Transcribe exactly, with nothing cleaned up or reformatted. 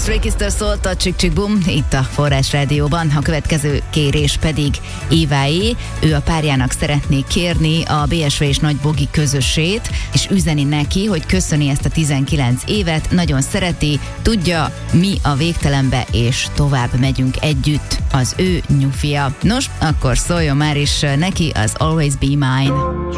Ricky-től szólt a Csik Csik Bum itt a Forrás Rádióban. A következő kérés pedig Éváé. Ő a párjának szeretné kérni a bé es vé és Nagy Bogi közösét, és üzeni neki, hogy köszöni ezt a tizenkilenc évet, nagyon szereti, tudja, mi a végtelenbe, és tovább megyünk együtt, az ő nyufia. Nos, akkor szóljon már is neki az Always Be Mine.